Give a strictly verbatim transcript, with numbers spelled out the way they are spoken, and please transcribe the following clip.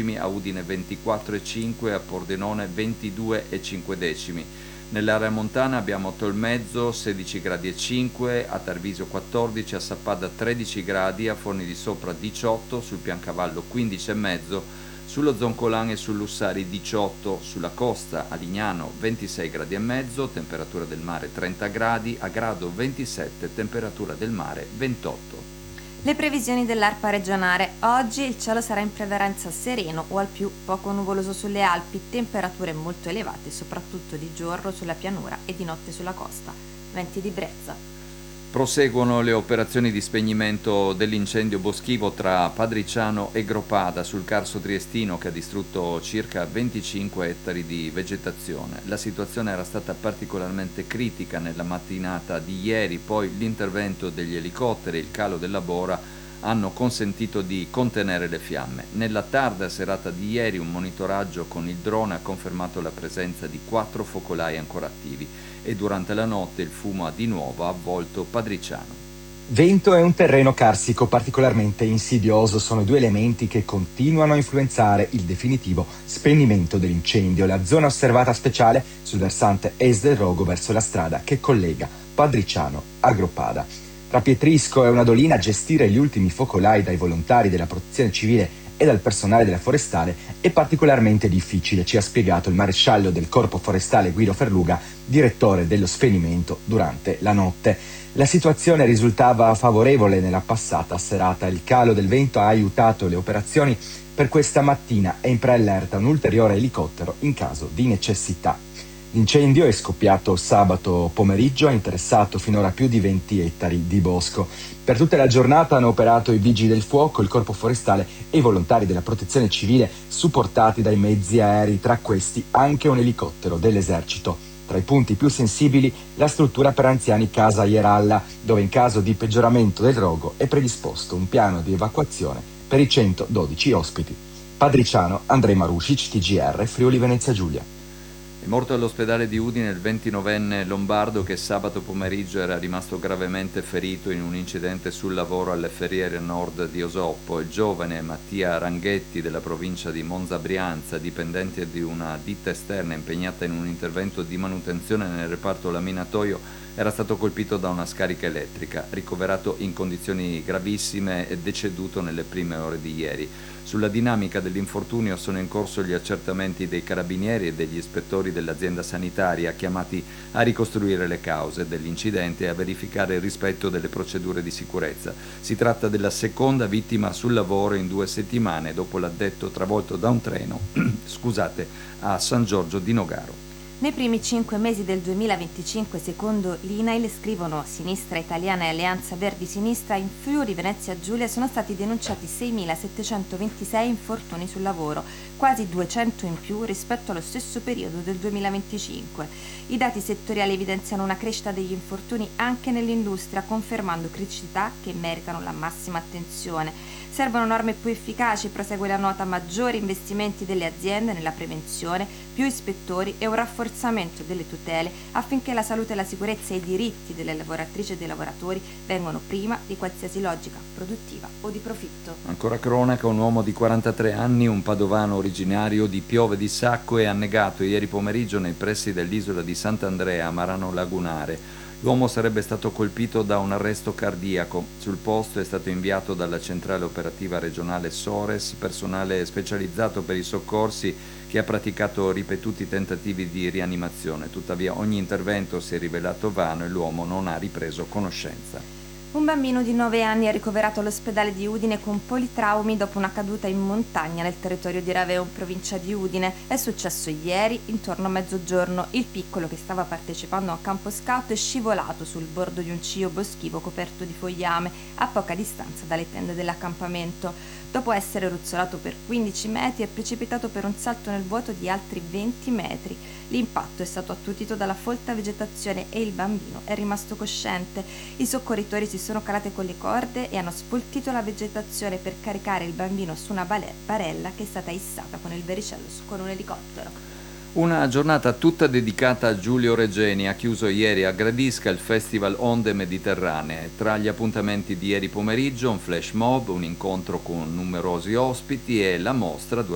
a Udine ventiquattro virgola cinque, a Pordenone ventidue virgola cinque decimi. Nell'area montana abbiamo Tolmezzo sedici gradi e cinque, a Tarvisio quattordici, a Sappada tredici gradi, a Forni di Sopra diciotto, sul Piancavallo quindici virgola cinque, sullo Zoncolan e sull'Ussari diciotto, sulla costa a Lignano ventisei gradi e mezzo, temperatura del mare trenta gradi, a Grado ventisette, temperatura del mare ventotto. Le previsioni dell'ARPA regionale. Oggi il cielo sarà in prevalenza sereno o al più poco nuvoloso sulle Alpi, temperature molto elevate soprattutto di giorno sulla pianura e di notte sulla costa. Venti di brezza. Proseguono le operazioni di spegnimento dell'incendio boschivo tra Padriciano e Groppada sul Carso Triestino, che ha distrutto circa venticinque ettari di vegetazione. La situazione era stata particolarmente critica nella mattinata di ieri, poi l'intervento degli elicotteri e il calo della bora hanno consentito di contenere le fiamme. Nella tarda serata di ieri un monitoraggio con il drone ha confermato la presenza di quattro focolai ancora attivi e durante la notte il fumo ha di nuovo avvolto Padriciano. Vento e un terreno carsico particolarmente insidioso sono i due elementi che continuano a influenzare il definitivo spegnimento dell'incendio. La zona osservata speciale sul versante est del Rogo verso la strada che collega Padriciano a Groppada. Tra Pietrisco e una dolina, gestire gli ultimi focolai dai volontari della protezione civile e dal personale della forestale è particolarmente difficile, ci ha spiegato il maresciallo del Corpo Forestale Guido Ferluga, direttore dello spegnimento durante la notte. La situazione risultava favorevole nella passata serata. Il calo del vento ha aiutato le operazioni. Per questa mattina è in preallerta un ulteriore elicottero in caso di necessità. L'incendio è scoppiato sabato pomeriggio, ha interessato finora più di venti ettari di bosco. Per tutta la giornata hanno operato i vigili del fuoco, il corpo forestale e i volontari della protezione civile supportati dai mezzi aerei, tra questi anche un elicottero dell'esercito. Tra i punti più sensibili la struttura per anziani Casa Ieralla, dove in caso di peggioramento del rogo è predisposto un piano di evacuazione per i centododici ospiti. Padriciano, Andrej Marušić, T G R, Friuli Venezia Giulia. È morto all'ospedale di Udine il ventinovenne lombardo che sabato pomeriggio era rimasto gravemente ferito in un incidente sul lavoro alle Ferriere Nord di Osoppo. Il giovane Mattia Ranghetti della provincia di Monza Brianza, dipendente di una ditta esterna impegnata in un intervento di manutenzione nel reparto laminatoio, era stato colpito da una scarica elettrica, ricoverato in condizioni gravissime e deceduto nelle prime ore di ieri. Sulla dinamica dell'infortunio sono in corso gli accertamenti dei carabinieri e degli ispettori dell'azienda sanitaria chiamati a ricostruire le cause dell'incidente e a verificare il rispetto delle procedure di sicurezza. Si tratta della seconda vittima sul lavoro in due settimane dopo l'addetto travolto da un treno scusate, a San Giorgio di Nogaro. Nei primi cinque mesi del duemilaventicinque, secondo l'I N A I L, scrivono Sinistra Italiana e Alleanza Verdi Sinistra, in Friuli Venezia Giulia sono stati denunciati seimilasettecentoventisei infortuni sul lavoro, quasi duecento in più rispetto allo stesso periodo del duemilaventicinque. I dati settoriali evidenziano una crescita degli infortuni anche nell'industria, confermando criticità che meritano la massima attenzione. Servono norme più efficaci, prosegue la nota, maggiori investimenti delle aziende nella prevenzione, più ispettori e un rafforzamento delle tutele affinché la salute, la sicurezza e i diritti delle lavoratrici e dei lavoratori vengano prima di qualsiasi logica produttiva o di profitto. Ancora cronaca, un uomo di quarantatré anni, un padovano originario di Piove di Sacco, è annegato ieri pomeriggio nei pressi dell'isola di Sant'Andrea a Marano Lagunare. L'uomo sarebbe stato colpito da un arresto cardiaco. Sul posto è stato inviato dalla centrale operativa regionale Sores personale specializzato per i soccorsi che ha praticato ripetuti tentativi di rianimazione. Tuttavia ogni intervento si è rivelato vano e l'uomo non ha ripreso conoscenza. Un bambino di nove anni è ricoverato all'ospedale di Udine con politraumi dopo una caduta in montagna nel territorio di Raveo, in provincia di Udine. È successo ieri, intorno a mezzogiorno. Il piccolo, che stava partecipando a un campo scout, è scivolato sul bordo di un cio boschivo coperto di fogliame a poca distanza dalle tende dell'accampamento. Dopo essere ruzzolato per quindici metri, è precipitato per un salto nel vuoto di altri venti metri. L'impatto è stato attutito dalla folta vegetazione e il bambino è rimasto cosciente. I soccorritori si sono calate con le corde e hanno spoltito la vegetazione per caricare il bambino su una barella che è stata issata con il vericello con un elicottero. Una giornata tutta dedicata a Giulio Regeni ha chiuso ieri a Gradisca il Festival Onde Mediterranee. Tra gli appuntamenti di ieri pomeriggio un flash mob, un incontro con numerosi ospiti e la mostra